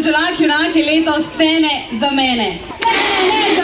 Deželak junaki letos scene za mene. Ne, ne za